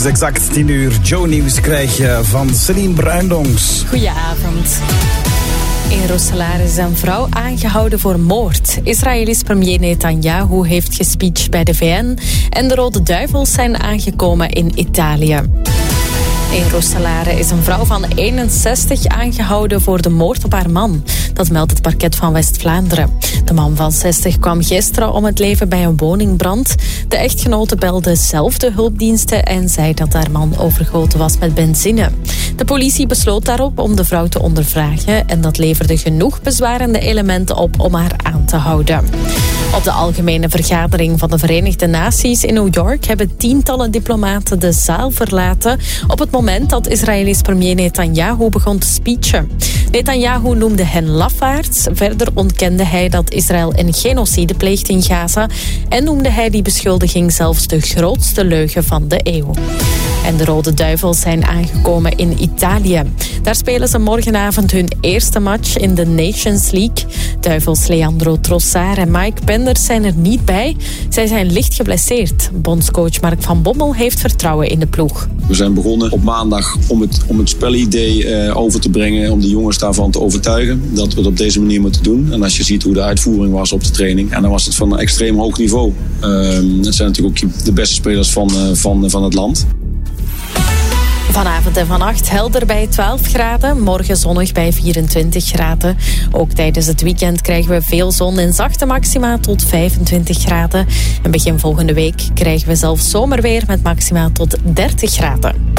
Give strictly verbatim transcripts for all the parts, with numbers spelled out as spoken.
is exact tien uur. Joe Nieuws krijg je van Celine Bruindongs. Goedenavond. In Rosselaar is een vrouw aangehouden voor moord. Israëlisch premier Netanyahu heeft gespeecht bij de V N en de Rode Duivels zijn aangekomen in Italië. In Roeselare is een vrouw van eenenzestig aangehouden voor de moord op haar man. Dat meldt het parket van West-Vlaanderen. De man van zestig kwam gisteren om het leven bij een woningbrand. De echtgenote belde zelf de hulpdiensten en zei dat haar man overgoten was met benzine. De politie besloot daarop om de vrouw te ondervragen en dat leverde genoeg bezwarende elementen op om haar aan te houden. Op de algemene vergadering van de Verenigde Naties in New York hebben tientallen diplomaten de zaal verlaten op het moment dat Israëlisch premier Netanyahu begon te speechen. Netanyahu noemde hen lafaards. Verder ontkende hij dat Israël een genocide pleegt in Gaza en noemde hij die beschuldiging zelfs de grootste leugen van de eeuw. En de Rode Duivels zijn aangekomen in Italië. Daar spelen ze morgenavond hun eerste match in de Nations League. Duivels Leandro Trossard en Mike Penders zijn er niet bij. Zij zijn licht geblesseerd. Bondscoach Mark van Bommel heeft vertrouwen in de ploeg. We zijn begonnen op maandag om het, om het spelidee uh, over te brengen, om de jongens daarvan te overtuigen dat we het op deze manier moeten doen. En als je ziet hoe de uitvoering was op de training, en dan was het van een extreem hoog niveau. Uh, dat zijn natuurlijk ook de beste spelers van, uh, van, van het land. Vanavond en vannacht helder bij twaalf graden, morgen zonnig bij vierentwintig graden. Ook tijdens het weekend krijgen we veel zon en zachte maxima tot vijfentwintig graden. En begin volgende week krijgen we zelfs zomerweer met maxima tot dertig graden.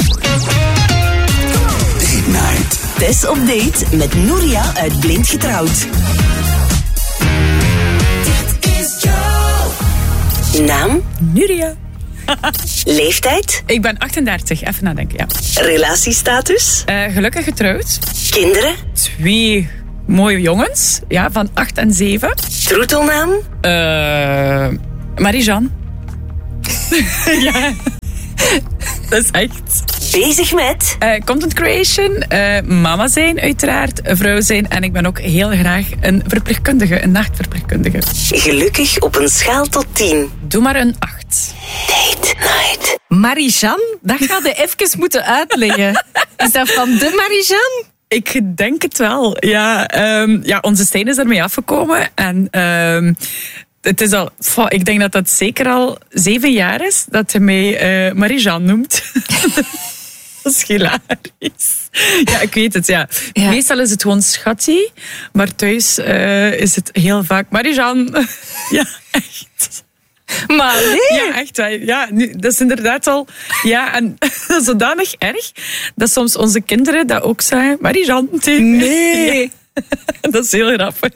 Date Night. Tess op date met Nuria uit Blind Getrouwd. Dit is Joe. Naam? Nuria. Leeftijd? Ik ben achtendertig, even nadenken, ja. Relatiestatus? Uh, gelukkig getrouwd. Kinderen? Twee mooie jongens, ja, van acht en zeven. Troetelnaam? Uh, Marie-Jeanne. Ja, dat is echt. Bezig met? Uh, content creation, uh, mama zijn uiteraard, vrouw zijn en ik ben ook heel graag een verpleegkundige, een nachtverpleegkundige. Gelukkig op een schaal tot tien. Doe maar een acht. Date night. Marie-Jeanne, dat gaat je even moeten uitleggen. Is dat van de Marie-Jeanne? Ik denk het wel, ja. Um, ja, onze Stijn is ermee afgekomen en... Um, Het is al, ik denk dat dat zeker al zeven jaar is dat hij mij uh, Marie-Jeanne noemt. Dat is hilarisch. Ja, ik weet het, ja. ja. Meestal is het gewoon schatje, maar thuis uh, is het heel vaak Marie-Jeanne. Ja, echt. Maar nee. Ja, echt. Ja, nu, dat is inderdaad al... Ja, en zodanig erg dat soms onze kinderen dat ook zeggen. Marie-Jeanne tegen. Nee. Ja. Dat is heel grappig.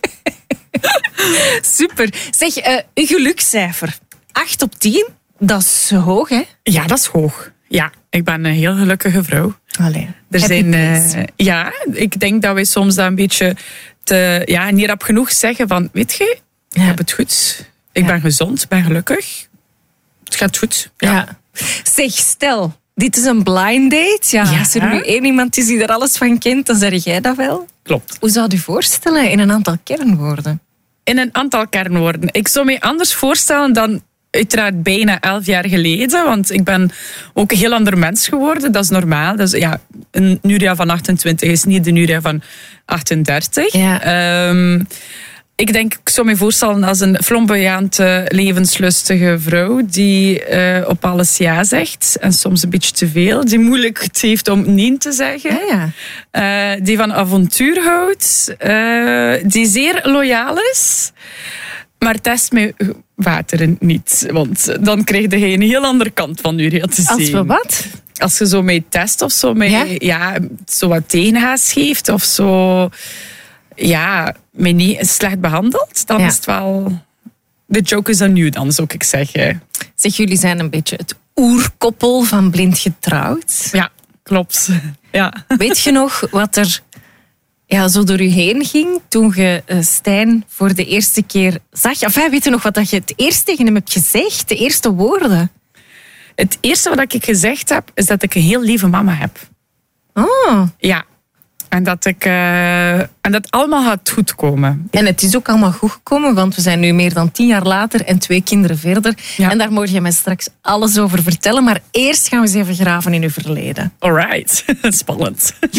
Super. Zeg, uh, een gelukscijfer. acht op tien, dat is hoog, hè? Ja, dat is hoog. Ja, ik ben een heel gelukkige vrouw. Allee. Er zijn, uh, ja, ik denk dat wij soms dat een beetje te, ja, niet rap genoeg zeggen van, weet je, ik ja. heb het goed. Ik ja. ben gezond, ben gelukkig. Het gaat goed. Ja. Ja. Zeg, stel, dit is een blind date. Ja, ja. Als er nu één iemand is die er alles van kent, dan zeg jij dat wel. Klopt. Hoe zou je je voorstellen in een aantal kernwoorden? In een aantal kernwoorden. Ik zou me anders voorstellen dan uiteraard bijna elf jaar geleden. Want ik ben ook een heel ander mens geworden. Dat is normaal. Dus, ja, een Nuria van achtentwintig is niet de Nuria van achtendertig. Ja. Um, ik denk, ik zou me voorstellen als een flamboyante, levenslustige vrouw die uh, op alles ja zegt. En soms een beetje te veel. Die moeilijk het heeft om nee te zeggen. Ja, ja. Uh, die van avontuur houdt. Uh, die zeer loyaal is. Maar test me wateren niet. Want dan krijg je een heel andere kant van Nuria te zien. Als we wat? Als je zo mee test of zo, mee, ja? Ja, zo wat tegenhaast geeft of zo... Ja, mij niet slecht behandeld, dan ja. is het wel... De joke is aan nu dan, zou ik zeggen. Zeg, jullie zijn een beetje het oerkoppel van Blind Getrouwd. Ja, klopt. Ja. Weet je nog wat er ja, zo door je heen ging toen je uh, Stijn voor de eerste keer zag? Enfin, weet je nog wat dat je het eerst tegen hem hebt gezegd? De eerste woorden? Het eerste wat ik gezegd heb, is dat ik een heel lieve mama heb. Oh. Ja. En dat, ik, uh, en dat allemaal gaat goed komen. En het is ook allemaal goed gekomen, want we zijn nu meer dan tien jaar later en twee kinderen verder. Ja. En daar mogen je mij straks alles over vertellen. Maar eerst gaan we eens even graven in uw verleden. Alright, spannend.